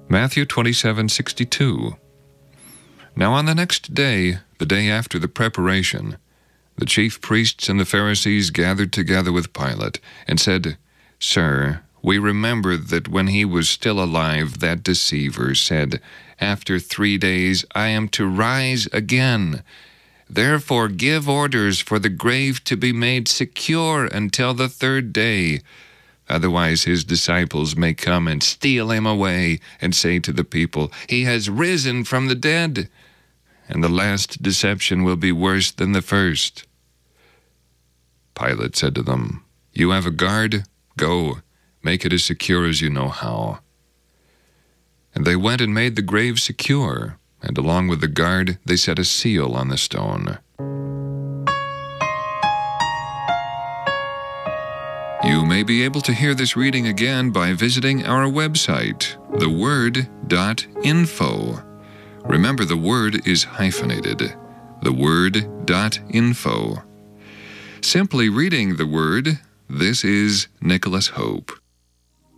Matthew 27:62. Now on the next day, the day after the preparation, the chief priests and the Pharisees gathered together with Pilate and said, Sir, we remember that when he was still alive, that deceiver said, After 3 days I am to rise again. Therefore give orders for the grave to be made secure until the 3rd day. Otherwise his disciples may come and steal him away and say to the people, He has risen from the dead. And the last deception will be worse than the first. Pilate said to them, You have a guard? Go, make it as secure as you know how. And they went and made the grave secure, and along with the guard they set a seal on the stone. You may be able to hear this reading again by visiting our website, theword.info. Remember, the word is hyphenated, theword.info. Simply reading the Word, this is Nicholas Hope.